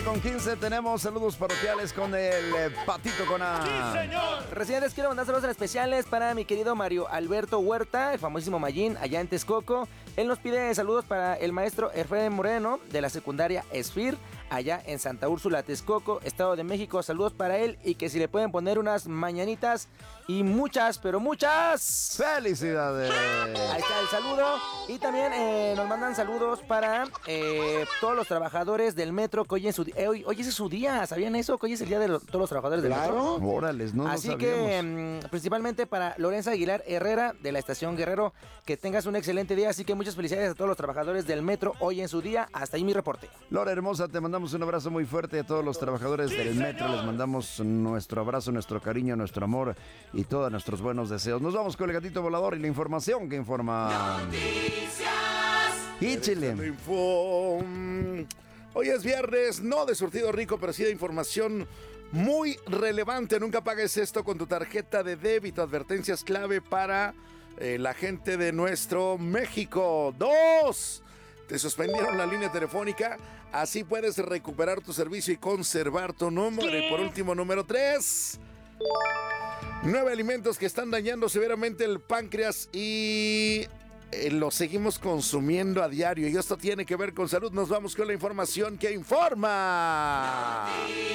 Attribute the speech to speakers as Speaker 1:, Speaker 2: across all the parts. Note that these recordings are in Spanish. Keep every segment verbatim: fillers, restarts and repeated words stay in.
Speaker 1: con quince tenemos saludos parroquiales con el eh, Patito con A.
Speaker 2: ¡Sí, señor!
Speaker 3: Residentes, quiero mandar saludos especiales para mi querido Mario Alberto Huerta, el famosísimo Mayín, allá en Texcoco. Él nos pide saludos para el maestro Efraín Moreno, de la secundaria Esfir, allá en Santa Úrsula, Texcoco, Estado de México. Saludos para él y que si le pueden poner unas mañanitas y muchas, pero muchas
Speaker 1: ¡Felicidades!
Speaker 3: Ahí está el saludo. Y también eh, nos mandan saludos para eh, todos los trabajadores del metro que hoy es su día. Eh, hoy, hoy ese es su día, ¿sabían eso? Que hoy es el día de lo- todos los trabajadores del metro.
Speaker 1: Órales, no lo
Speaker 3: Así
Speaker 1: sabíamos.
Speaker 3: que mm, principalmente para Lorenza Aguilar Herrera de la estación Guerrero, que tengas un excelente día. Así que muchas felicidades a todos los trabajadores del metro hoy en su día. Hasta ahí mi reporte.
Speaker 1: Lora hermosa, te mandamos un abrazo muy fuerte a todos los trabajadores
Speaker 2: ¡Sí,
Speaker 1: del metro.
Speaker 2: señor!
Speaker 1: Les mandamos nuestro abrazo, nuestro cariño, nuestro amor y todos nuestros buenos deseos. Nos vamos con el gatito volador y la información que informa. Échele.
Speaker 4: Info. Hoy es viernes, no de surtido rico, pero sí de información muy relevante. Nunca pagues esto con tu tarjeta de débito. Advertencias clave para eh, la gente de nuestro México. Dos. Te suspendieron la línea telefónica. Así puedes recuperar tu servicio y conservar tu número. Y por último, número tres. Nueve alimentos que están dañando severamente el páncreas y eh, los seguimos consumiendo a diario. Y esto tiene que ver con salud. Nos vamos con la información que informa.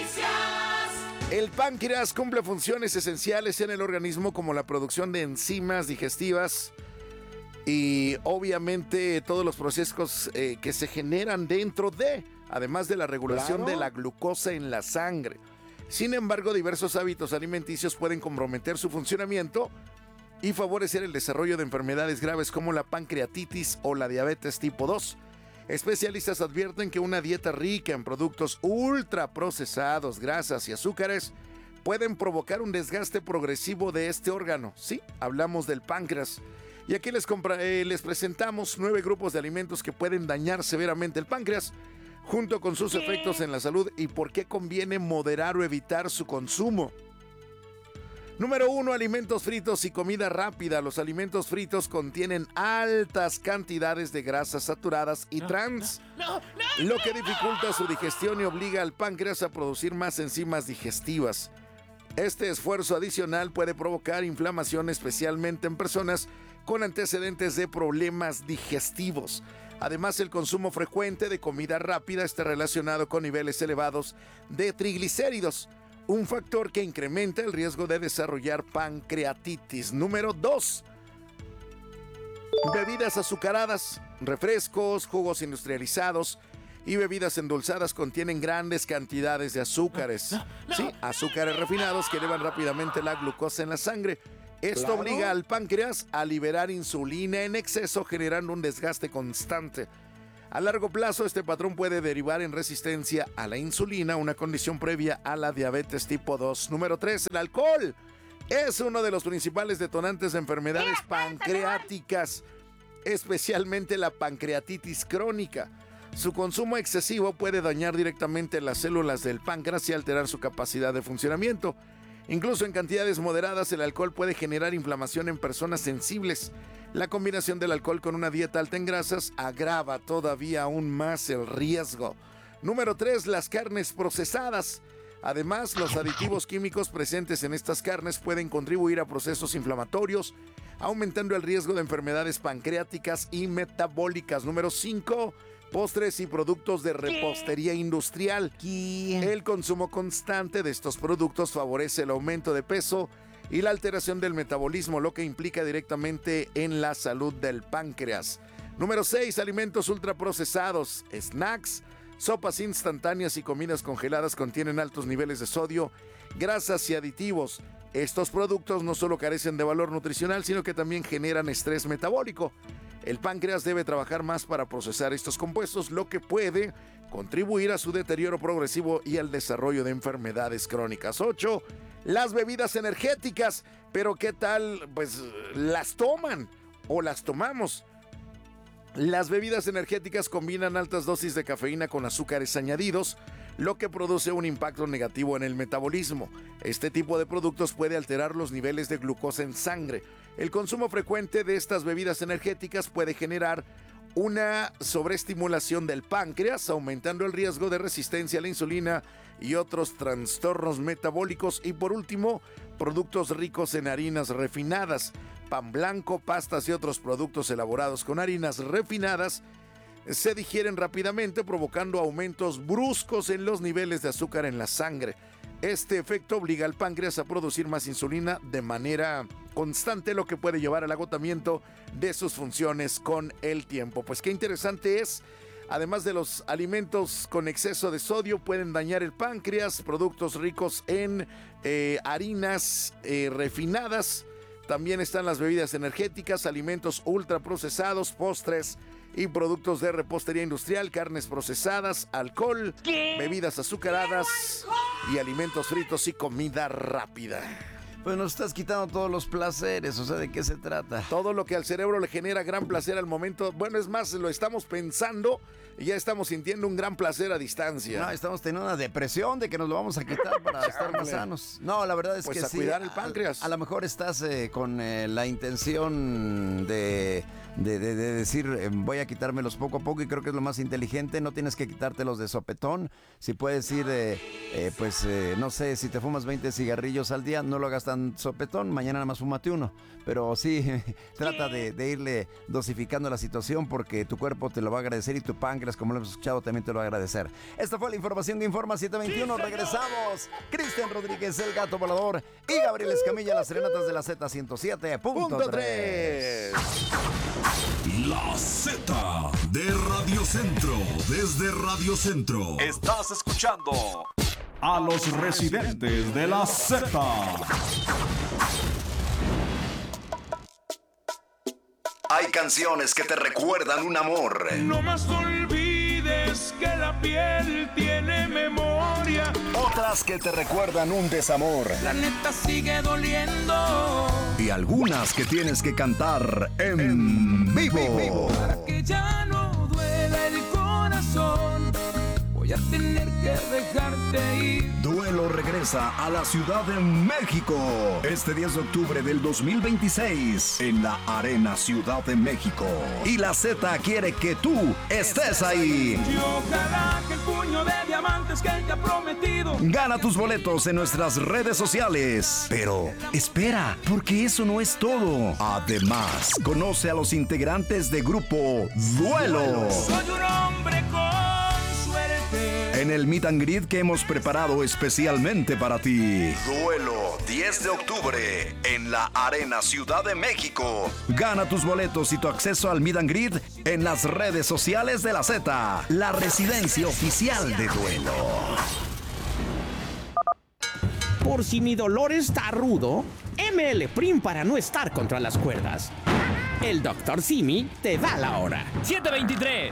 Speaker 4: El páncreas cumple funciones esenciales en el organismo como la producción de enzimas digestivas y obviamente todos los procesos eh, que se generan dentro de, además de la regulación
Speaker 1: Claro.
Speaker 4: de la glucosa en la sangre. Sin embargo, diversos hábitos alimenticios pueden comprometer su funcionamiento y favorecer el desarrollo de enfermedades graves como la pancreatitis o la diabetes tipo dos. Especialistas advierten que una dieta rica en productos ultraprocesados, grasas y azúcares pueden provocar un desgaste progresivo de este órgano. Sí, hablamos del páncreas. Y aquí les, compra- eh, les presentamos nueve grupos de alimentos que pueden dañar severamente el páncreas, junto con sus efectos en la salud y por qué conviene moderar o evitar su consumo. Número uno, alimentos fritos y comida rápida. Los alimentos fritos contienen altas cantidades de grasas saturadas y trans,
Speaker 2: ¡No, no!
Speaker 4: lo que dificulta su digestión y obliga al páncreas a producir más enzimas digestivas. Este esfuerzo adicional puede provocar inflamación, especialmente en personas con antecedentes de problemas digestivos. Además, el consumo frecuente de comida rápida está relacionado con niveles elevados de triglicéridos, un factor que incrementa el riesgo de desarrollar pancreatitis. Número dos. Bebidas azucaradas, refrescos, jugos industrializados y bebidas endulzadas contienen grandes cantidades de azúcares. Sí, azúcares refinados que elevan rápidamente la glucosa en la sangre. Esto
Speaker 1: Claro.
Speaker 4: obliga al páncreas a liberar insulina en exceso, generando un desgaste constante. A largo plazo, este patrón puede derivar en resistencia a la insulina, una condición previa a la diabetes tipo dos. Número tres, el alcohol. Es uno de los principales detonantes de enfermedades pancreáticas, especialmente la pancreatitis crónica. Su consumo excesivo puede dañar directamente las células del páncreas y alterar su capacidad de funcionamiento. Incluso en cantidades moderadas, el alcohol puede generar inflamación en personas sensibles. La combinación del alcohol con una dieta alta en grasas agrava todavía aún más el riesgo. Número tres, las carnes procesadas. Además, los aditivos químicos presentes en estas carnes pueden contribuir a procesos inflamatorios, aumentando el riesgo de enfermedades pancreáticas y metabólicas. Número cinco, postres y productos de repostería industrial. El consumo constante de estos productos favorece el aumento de peso y la alteración del metabolismo, lo que implica directamente en la salud del páncreas. Número seis, alimentos ultraprocesados, snacks, sopas instantáneas y comidas congeladas contienen altos niveles de sodio, grasas y aditivos. Estos productos no solo carecen de valor nutricional, sino que también generan estrés metabólico. El páncreas debe trabajar más para procesar estos compuestos, lo que puede contribuir a su deterioro progresivo y al desarrollo de enfermedades crónicas. ocho. Las bebidas energéticas. Pero ¿qué tal? Pues las toman o las tomamos. Las bebidas energéticas combinan altas dosis de cafeína con azúcares añadidos, lo que produce un impacto negativo en el metabolismo. Este tipo de productos puede alterar los niveles de glucosa en sangre. El consumo frecuente de estas bebidas energéticas puede generar una sobreestimulación del páncreas, aumentando el riesgo de resistencia a la insulina y otros trastornos metabólicos. Y por último, productos ricos en harinas refinadas, pan blanco, pastas y otros productos elaborados con harinas refinadas se digieren rápidamente, provocando aumentos bruscos en los niveles de azúcar en la sangre. Este efecto obliga al páncreas a producir más insulina de manera constante, lo que puede llevar al agotamiento de sus funciones con el tiempo. Pues qué interesante es. Además de los alimentos con exceso de sodio, pueden dañar el páncreas, productos ricos en eh, harinas eh, refinadas. También están las bebidas energéticas, alimentos ultraprocesados, postres y productos de repostería industrial, carnes procesadas, alcohol, ¿Qué? bebidas azucaradas y alimentos fritos y comida rápida.
Speaker 1: Pues nos estás quitando todos los placeres, o sea, ¿de qué se trata?
Speaker 4: Todo lo que al cerebro le genera gran placer al momento, bueno, es más, lo estamos pensando y ya estamos sintiendo un gran placer a distancia.
Speaker 1: No, estamos teniendo una depresión de que nos lo vamos a quitar para estar más sanos. No, la verdad es
Speaker 4: pues
Speaker 1: que
Speaker 4: a
Speaker 1: sí.
Speaker 4: cuidar el páncreas.
Speaker 1: A, a lo mejor estás eh, con eh, la intención de... De, de, de decir, eh, voy a quitármelos poco a poco, y creo que es lo más inteligente. No tienes que quitártelos de sopetón. Si puedes ir, eh, eh, pues, eh, no sé, si te fumas veinte cigarrillos al día, no lo hagas tan sopetón, mañana nada más fúmate uno. Pero sí, trata de, de irle dosificando la situación, porque tu cuerpo te lo va a agradecer y tu páncreas, como lo hemos escuchado, también te lo va a agradecer. Esta fue la información que informa siete veintiuno. Sí, regresamos. Cristian Rodríguez, el Gato Volador, y Gabriel Escamilla, las serenatas de la Z ciento siete punto tres.
Speaker 2: La Z de Radio Centro, desde Radio Centro.
Speaker 5: Estás escuchando
Speaker 2: a los residentes de la Z.
Speaker 5: Hay canciones que te recuerdan un amor.
Speaker 6: No más olvides que la piel tiene memoria.
Speaker 5: Otras que te recuerdan un desamor.
Speaker 6: La neta sigue doliendo.
Speaker 5: Y algunas que tienes que cantar en, en vivo.
Speaker 6: Para que ya no duela el corazón, voy a tener que dejarte ir.
Speaker 5: Duelo regresa a la Ciudad de México este diez de octubre del dos mil veintiséis en la Arena Ciudad de México. Y la Z quiere que tú estés ahí.
Speaker 6: Y ojalá que el puño de diamantes que él te ha prometido.
Speaker 5: Gana tus boletos en nuestras redes sociales. Pero espera, porque eso no es todo. Además, conoce a los integrantes de grupo Duelo.
Speaker 6: Soy un hombre con suerte.
Speaker 5: En el meet and greet que hemos preparado especialmente para ti. Duelo, diez de octubre, en la Arena Ciudad de México. Gana tus boletos y tu acceso al meet and greet en las redes sociales de la Z, la residencia oficial de Duelo.
Speaker 7: Por si mi dolor está rudo, M L Prim para no estar contra las cuerdas. El doctor Simi te da la hora.
Speaker 8: siete veintitrés.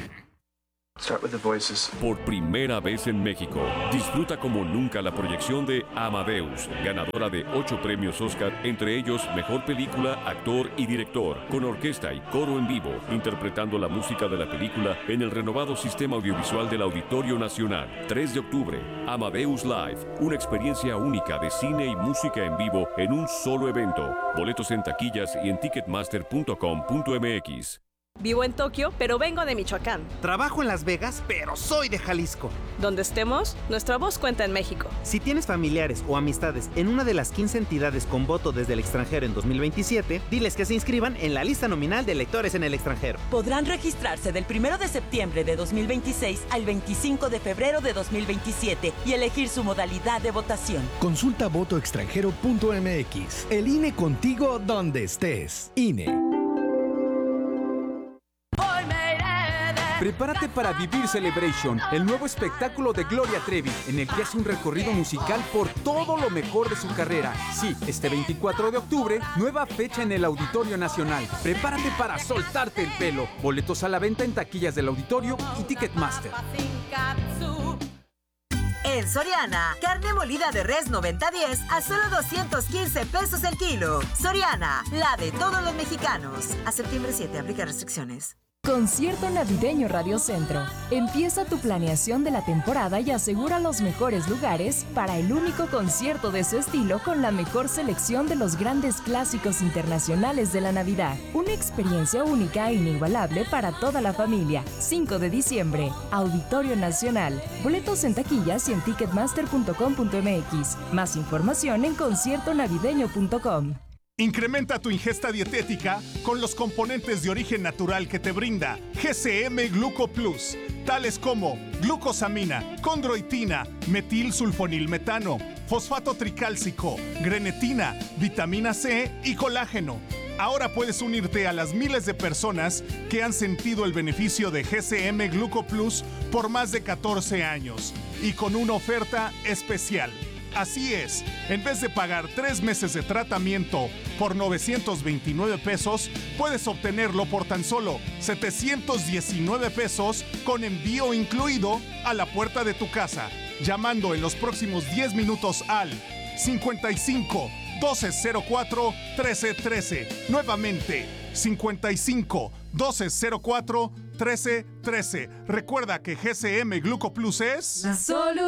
Speaker 9: Por primera vez en México, disfruta como nunca la proyección de Amadeus, ganadora de ocho premios Oscar, entre ellos Mejor Película, Actor y Director, con orquesta y coro en vivo, interpretando la música de la película en el renovado sistema audiovisual del Auditorio Nacional. tres de octubre, Amadeus Live, una experiencia única de cine y música en vivo en un solo evento. Boletos en taquillas y en ticketmaster punto com punto m x.
Speaker 10: Vivo en Tokio, pero vengo de Michoacán.
Speaker 11: Trabajo en Las Vegas, pero soy de Jalisco.
Speaker 10: Donde estemos, nuestra voz cuenta en México.
Speaker 11: Si tienes familiares o amistades en una de las quince entidades con voto desde el extranjero en dos mil veintisiete, diles que se inscriban en la lista nominal de electores en el extranjero.
Speaker 12: Podrán registrarse del primero de septiembre de dos mil veintiséis al veinticinco de febrero de dos mil veintisiete y elegir su modalidad de votación.
Speaker 13: Consulta voto extranjero punto m x. El I N E contigo donde estés. I N E.
Speaker 14: Prepárate para vivir Celebration, el nuevo espectáculo de Gloria Trevi, en el que hace un recorrido musical por todo lo mejor de su carrera. Sí, este veinticuatro de octubre, nueva fecha en el Auditorio Nacional. Prepárate para soltarte el pelo. Boletos a la venta en taquillas del Auditorio y Ticketmaster.
Speaker 15: En Soriana, carne molida de res noventa diez a solo doscientos quince pesos el kilo. Soriana, la de todos los mexicanos. A septiembre siete, aplica restricciones.
Speaker 8: Concierto Navideño Radio Centro. Empieza tu planeación de la temporada y asegura los mejores lugares para el único concierto de su estilo con la mejor selección de los grandes clásicos internacionales de la Navidad. Una experiencia única e inigualable para toda la familia. cinco de diciembre, Auditorio Nacional. Boletos en taquillas y en ticketmaster punto com punto m x. Más información en concierto navideño punto com.
Speaker 16: Incrementa tu ingesta dietética con los componentes de origen natural que te brinda G C M Gluco Plus, tales como glucosamina, condroitina, metilsulfonilmetano, fosfato tricálcico, grenetina, vitamina C y colágeno. Ahora puedes unirte a las miles de personas que han sentido el beneficio de G C M Gluco Plus por más de catorce años y con una oferta especial. Así es, en vez de pagar tres meses de tratamiento por novecientos veintinueve pesos, puedes obtenerlo por tan solo setecientos diecinueve pesos con envío incluido a la puerta de tu casa, llamando en los próximos diez minutos al cincuenta y cinco, doce cero cuatro, trece trece. Nuevamente, cincuenta y cinco, doce cero cuatro, trece trece. Recuerda que G C M Gluco Plus es
Speaker 17: la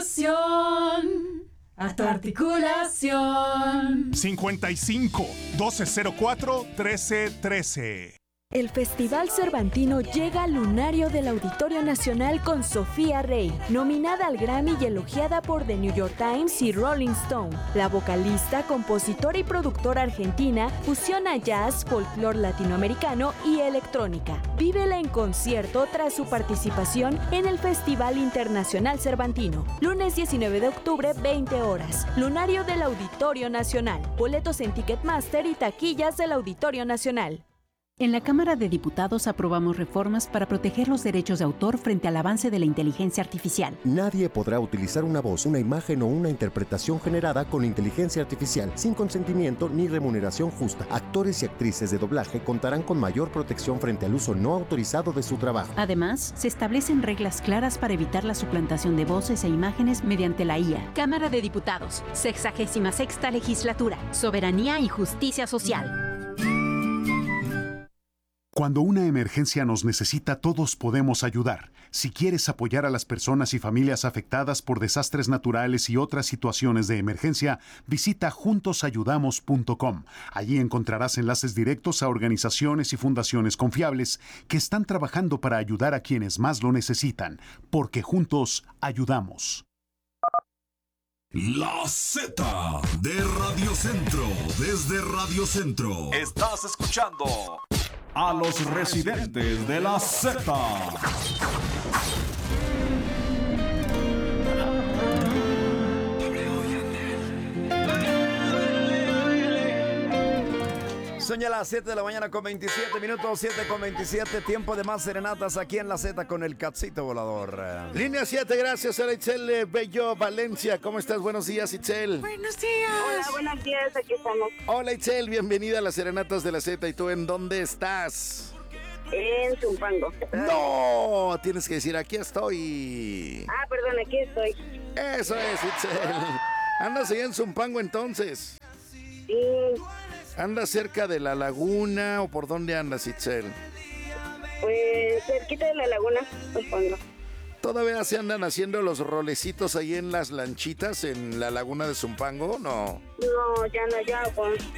Speaker 17: solución a tu articulación.
Speaker 16: cincuenta y cinco, doce cero cuatro, trece trece.
Speaker 18: El Festival Cervantino llega al lunario del Auditorio Nacional con Sofía Rey, nominada al Grammy y elogiada por The New York Times y Rolling Stone. La vocalista, compositora y productora argentina fusiona jazz, folclore latinoamericano y electrónica. Vívela en concierto tras su participación en el Festival Internacional Cervantino. Lunes diecinueve de octubre, veinte horas. Lunario del Auditorio Nacional. Boletos en Ticketmaster y taquillas del Auditorio Nacional.
Speaker 19: En la Cámara de Diputados aprobamos reformas para proteger los derechos de autor frente al avance de la inteligencia artificial.
Speaker 20: Nadie podrá utilizar una voz, una imagen o una interpretación generada con inteligencia artificial sin consentimiento ni remuneración justa. Actores y actrices de doblaje contarán con mayor protección frente al uso no autorizado de su trabajo.
Speaker 19: Además, se establecen reglas claras para evitar la suplantación de voces e imágenes mediante la I A.
Speaker 21: Cámara de Diputados, sexagésima sexta legislatura, soberanía y justicia social.
Speaker 22: Cuando una emergencia nos necesita, todos podemos ayudar. Si quieres apoyar a las personas y familias afectadas por desastres naturales y otras situaciones de emergencia, visita juntos ayudamos punto com. Allí encontrarás enlaces directos a organizaciones y fundaciones confiables que están trabajando para ayudar a quienes más lo necesitan, porque juntos ayudamos.
Speaker 5: La Z de Radio Centro, desde Radio Centro.
Speaker 2: Estás escuchando a los residentes de la Z.
Speaker 1: Son ya las siete de la mañana con veintisiete minutos, siete con veintisiete, tiempo de más serenatas aquí en la Z con el Catcito Volador.
Speaker 4: Línea siete, gracias a Itzel Bello Valencia. ¿Cómo estás? Buenos días, Itzel.
Speaker 23: Buenos días. Hola, buenos días, aquí estamos.
Speaker 4: Hola, Itzel, bienvenida a las serenatas de la Z. ¿Y tú en dónde estás?
Speaker 23: En Zumpango.
Speaker 4: No, tienes que decir, aquí estoy.
Speaker 23: Ah, perdón, aquí estoy.
Speaker 4: Eso es, Itzel. ¿Andas allá en Zumpango entonces?
Speaker 23: Sí.
Speaker 4: ¿Andas cerca de la laguna o por dónde andas, Itzel?
Speaker 23: Pues cerquita de la laguna, Zumpango.
Speaker 4: ¿Todavía se andan haciendo los rolecitos ahí en las lanchitas en la laguna de Zumpango? No.
Speaker 23: No, ya no, ya con